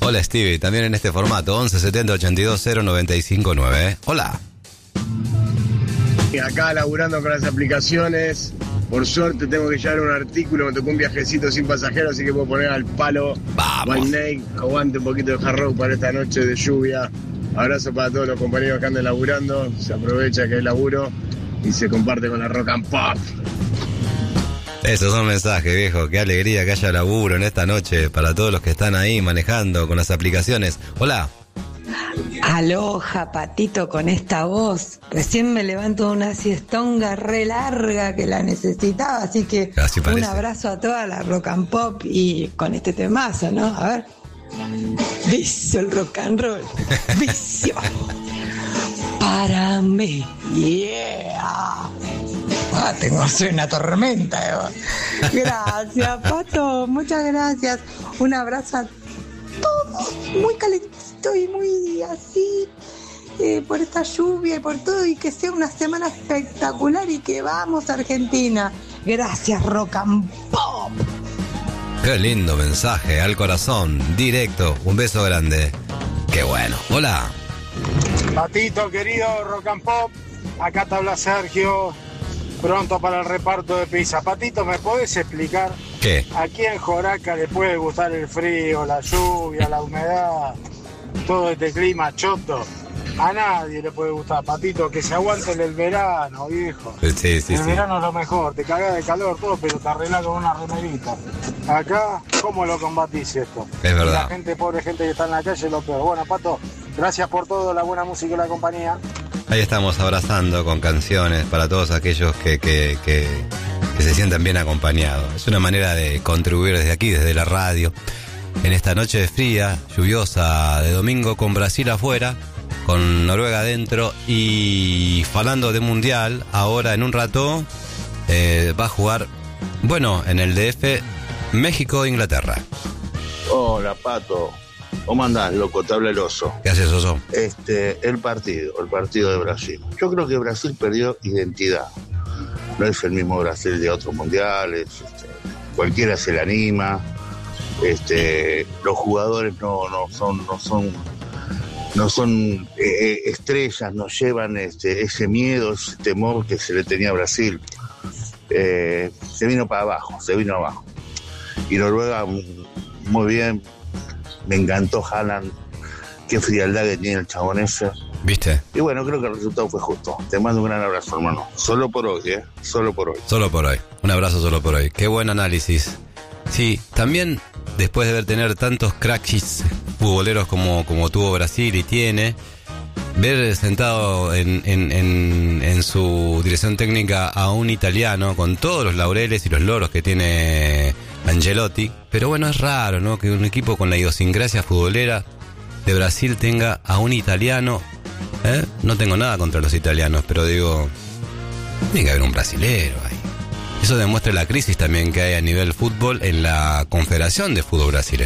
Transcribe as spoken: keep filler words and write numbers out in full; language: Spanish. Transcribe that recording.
Hola Stevie, también en este formato, once setenta ochenta y dos cero noventa y cinco nueve. ¿eh? Hola. Acá laburando con las aplicaciones, por suerte tengo que llevar un artículo, me tocó un viajecito sin pasajeros, así que puedo poner al palo. Vamos. Nate, aguante un poquito de hard rock para esta noche de lluvia. Abrazo para todos los compañeros que andan laburando, se aprovecha que hay laburo y se comparte con la rock and pop. Esos son mensajes, viejo. Qué alegría que haya laburo en esta noche para todos los que están ahí manejando con las aplicaciones. Hola. Aloha, Patito, con esta voz. Recién me levanto de una siestonga re larga que la necesitaba, así que Así un abrazo a toda la rock and pop y con este temazo, ¿no? A ver. Vicio el rock and roll. Vicio. Para mí. Yeah. Ah, tengo, soy una tormenta. eh. Gracias, Pato. Muchas gracias. Un abrazo a todos. Muy calentito y muy así. Eh, por esta lluvia y por todo. Y que sea una semana espectacular y que vamos a Argentina. Gracias, Rock and Pop. Qué lindo mensaje, al corazón, directo. Un beso grande. Qué bueno. Hola. Patito, querido Rock and Pop. Acá te habla Sergio. Pronto para el reparto de pizza. Patito, ¿me podés explicar? ¿Qué? ¿A quién Joraca le puede gustar el frío, la lluvia, la humedad, todo este clima choto? A nadie le puede gustar, Patito, que se aguante el verano, viejo. Sí, sí, el sí. verano es lo mejor, te cagás de calor todo, pero te arreglás con una remerita. Acá, ¿cómo lo combatís esto? Es verdad. La gente, pobre gente que está en la calle, es lo peor. Bueno, Pato, gracias por todo, la buena música y la compañía. Ahí estamos abrazando con canciones para todos aquellos que, que, que, que se sientan bien acompañados. Es una manera de contribuir desde aquí, desde la radio, en esta noche fría, lluviosa de domingo, con Brasil afuera, con Noruega adentro y hablando de mundial. Ahora en un rato eh, va a jugar, bueno, en el D F, México-Inglaterra. Hola, Pato. ¿Cómo andás, loco? Te habla el oso. ¿Qué haces, oso? Este, el partido, el partido de Brasil. Yo creo que Brasil perdió identidad. No es el mismo Brasil de otros mundiales. Este, cualquiera se le anima. Este, los jugadores no, no son, no son, no son eh, estrellas, no llevan este, ese miedo, ese temor que se le tenía a Brasil. Eh, se vino para abajo, se vino abajo. Y Noruega, muy bien. Me encantó Haaland, qué frialdad que tiene el chabón ese. ¿Viste? Y bueno, creo que el resultado fue justo. Te mando un gran abrazo, hermano. Solo por hoy, ¿eh? Solo por hoy. Solo por hoy. Un abrazo solo por hoy. Qué buen análisis. Sí, también después de ver tener tantos cracks futboleros como, como tuvo Brasil y tiene, ver sentado en, en, en, en su dirección técnica a un italiano con todos los laureles y los loros que tiene Ancelotti. Pero bueno, es raro, ¿no? Que un equipo con la idiosincrasia futbolera de Brasil tenga a un italiano. ¿eh? No tengo nada contra los italianos, pero digo, tiene que haber un brasilero ahí. Eso demuestra la crisis también que hay a nivel fútbol en la Confederación de Fútbol Brasileño.